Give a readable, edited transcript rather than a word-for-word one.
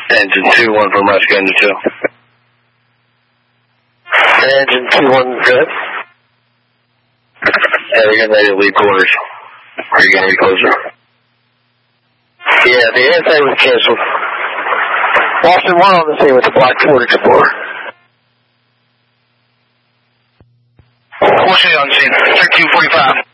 Engine 2-1 from Rescue Engine 2. Engine 2-1, good. Yeah, we're getting ready to leave quarters. Are you getting any closer? Yeah, the ASA was canceled. Boston 1 on the scene with the Black Ford Explorer. What's it on scene? 1345.